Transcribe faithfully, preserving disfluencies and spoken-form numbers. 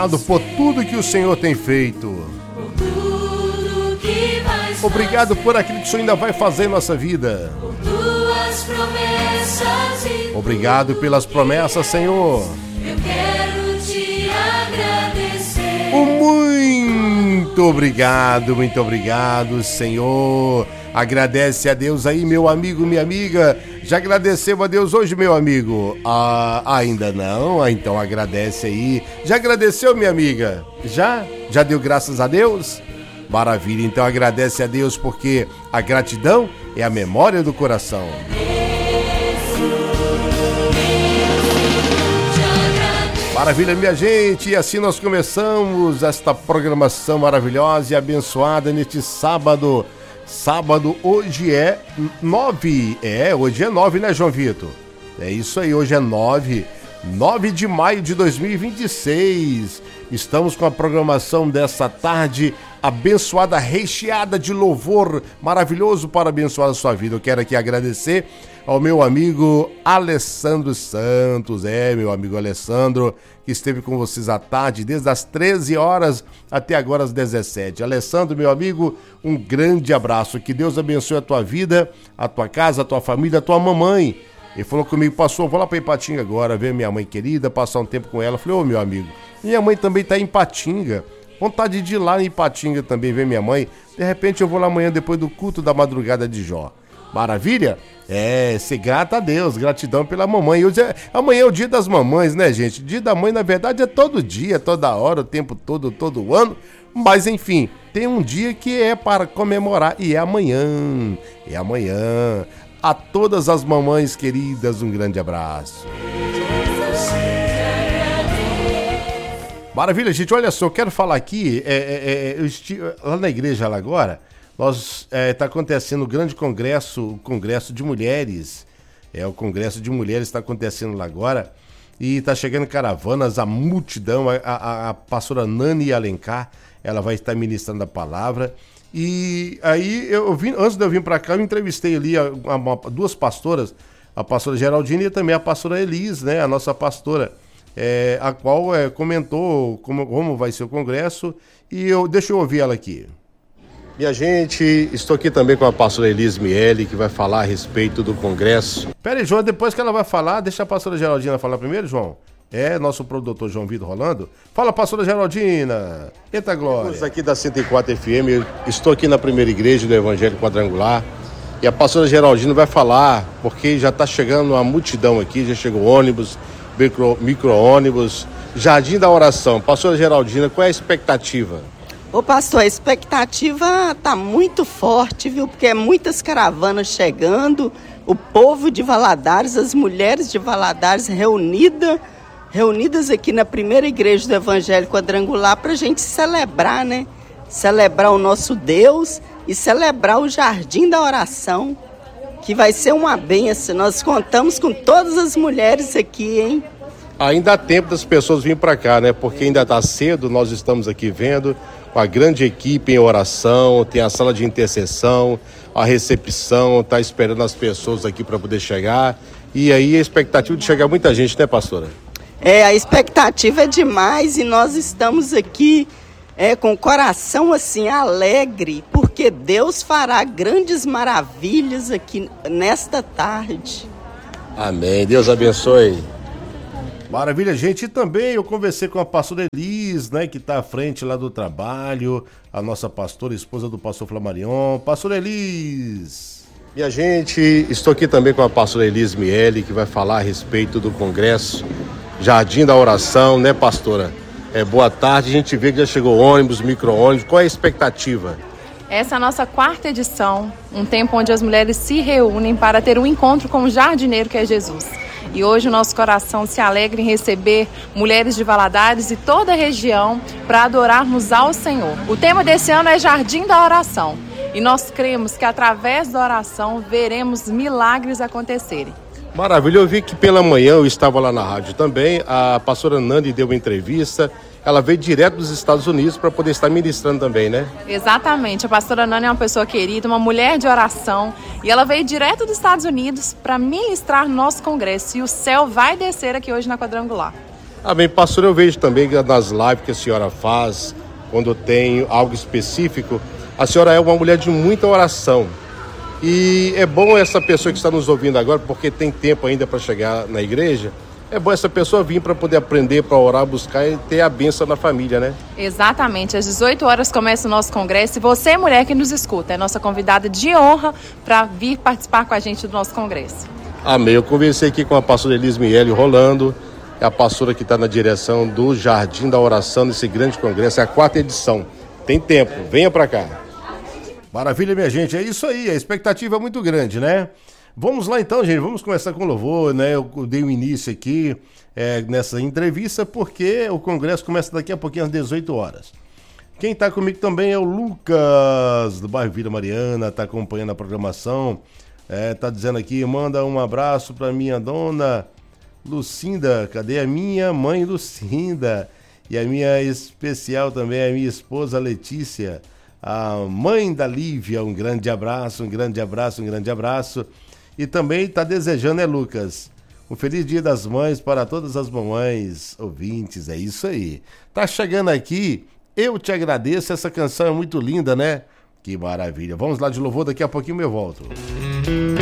Por tudo que o Senhor tem feito. Obrigado por aquilo que o Senhor ainda vai fazer em nossa vida. Obrigado pelas promessas, Senhor. Eu quero te agradecer. Muito obrigado, muito obrigado, Senhor. Agradece a Deus aí, meu amigo, minha amiga. Já agradeceu a Deus hoje, meu amigo? Ah, ainda não? Ah, então agradece aí. Já agradeceu, minha amiga? Já? Já deu graças a Deus? Maravilha, então agradece a Deus, porque a gratidão é a memória do coração. Maravilha, minha gente, e assim nós começamos esta programação maravilhosa e abençoada neste sábado. Sábado, hoje é nove, é, hoje é nove, né, João Vitor? É isso aí, hoje é nove, nove de maio de dois mil e vinte e seis. Estamos com a programação dessa tarde abençoada, recheada de louvor maravilhoso para abençoar a sua vida. Eu quero aqui agradecer ao meu amigo Alessandro Santos, é, meu amigo Alessandro, que esteve com vocês à tarde, desde as treze horas até agora às dezessete. Alessandro, meu amigo, um grande abraço, que Deus abençoe a tua vida, a tua casa, a tua família, a tua mamãe. Ele falou comigo, passou, vou lá para Ipatinga agora, ver minha mãe querida, passar um tempo com ela. Eu falei, ô, meu amigo, minha mãe também tá em Ipatinga. Vontade de ir lá em Ipatinga também ver minha mãe. De repente eu vou lá amanhã depois do culto da madrugada de Jó. Maravilha? É, ser grata a Deus, gratidão pela mamãe. Hoje é, amanhã é o dia das mamães, né, gente? O dia da mãe, na verdade, é todo dia, toda hora, o tempo todo, todo ano. Mas, enfim, tem um dia que é para comemorar e é amanhã. É amanhã. A todas as mamães queridas, um grande abraço. Maravilha, gente, olha só, eu quero falar aqui, é, é, é, eu estive lá na igreja lá agora, nós, é, tá acontecendo o grande congresso, o congresso de mulheres, é, o congresso de mulheres está acontecendo lá agora, e tá chegando caravanas, a multidão, a, a, a pastora Nani Alencar, ela vai estar ministrando a palavra, e aí eu vim, antes de eu vir para cá, eu entrevistei ali a, a, a, duas pastoras, a pastora Geraldine e também a pastora Elis, né, a nossa pastora, É, a qual é, comentou como, como vai ser o congresso, e eu, deixa eu ouvir ela aqui. Minha gente, estou aqui também com a pastora Elis Miele, que vai falar a respeito do congresso. Pera aí, João, depois que ela vai falar, deixa a pastora Geraldina falar primeiro, João. É, nosso produtor João Vitor Rolando. Fala, pastora Geraldina. Eita glória. Estamos aqui da cento e quatro F M, eu estou aqui na primeira igreja do Evangelho Quadrangular, e a pastora Geraldina vai falar, porque já está chegando uma multidão aqui, já chegou ônibus, Micro, micro-ônibus, Jardim da Oração. Pastora Geraldina, qual é a expectativa? Ô pastor, a expectativa tá muito forte, viu? Porque é muitas caravanas chegando, o povo de Valadares, as mulheres de Valadares reunida, reunidas aqui na primeira igreja do Evangelho Quadrangular para a gente celebrar, né? Celebrar o nosso Deus e celebrar o Jardim da Oração, que vai ser uma bênção. Nós contamos com todas as mulheres aqui, hein? Ainda há tempo das pessoas virem para cá, né? Porque ainda está cedo, nós estamos aqui vendo com a grande equipe em oração, tem a sala de intercessão, a recepção, está esperando as pessoas aqui para poder chegar. E aí a expectativa de chegar muita gente, né, pastora? É, a expectativa é demais e nós estamos aqui é, com o coração assim alegre, porque Deus fará grandes maravilhas aqui nesta tarde. Amém. Deus abençoe. Maravilha, gente. E também eu conversei com a pastora Elis, né, que está à frente lá do trabalho, a nossa pastora, esposa do pastor Flamarion. Pastora Elis. Minha gente, estou aqui também com a pastora Elis Miele, que vai falar a respeito do congresso Jardim da Oração, né, pastora? É, boa tarde, a gente vê que já chegou ônibus, micro-ônibus. Qual é a expectativa? Essa é a nossa quarta edição, um tempo onde as mulheres se reúnem para ter um encontro com o jardineiro que é Jesus. E hoje o nosso coração se alegra em receber mulheres de Valadares e toda a região para adorarmos ao Senhor. O tema desse ano é Jardim da Oração. E nós cremos que através da oração veremos milagres acontecerem. Maravilha, eu vi que pela manhã eu estava lá na rádio também, a pastora Nandi deu uma entrevista, ela veio direto dos Estados Unidos para poder estar ministrando também, né? Exatamente, a pastora Nani é uma pessoa querida, uma mulher de oração, e ela veio direto dos Estados Unidos para ministrar no nosso congresso, e o céu vai descer aqui hoje na Quadrangular. Amém. Pastor, eu vejo também nas lives que a senhora faz, quando tem algo específico, a senhora é uma mulher de muita oração. E é bom essa pessoa que está nos ouvindo agora, porque tem tempo ainda para chegar na igreja, é bom essa pessoa vir para poder aprender, para orar, buscar e ter a bênção na família, né? Exatamente. Às dezoito horas começa o nosso congresso e você, mulher que nos escuta, é nossa convidada de honra para vir participar com a gente do nosso congresso. Amém. Eu conversei aqui com a pastora Elis Miele Rolando, é a pastora que está na direção do Jardim da Oração nesse grande congresso, é a quarta edição. Tem tempo, venha para cá. Maravilha, minha gente, é isso aí, a expectativa é muito grande, né? Vamos lá então, gente, vamos começar com louvor, né? Eu dei o um início aqui é, nessa entrevista porque o congresso começa daqui a pouquinho às dezoito horas. Quem está comigo também é o Lucas, do bairro Vila Mariana, está acompanhando a programação, é, tá dizendo aqui, manda um abraço para minha dona Lucinda, cadê a minha mãe Lucinda? E a minha especial também, a minha esposa Letícia, a mãe da Lívia, um grande abraço, um grande abraço, um grande abraço. E também está desejando, é Lucas, um feliz dia das mães para todas as mamães ouvintes, é isso aí. Tá chegando aqui, eu te agradeço, essa canção é muito linda, né? Que maravilha. Vamos lá de louvor, daqui a pouquinho eu volto.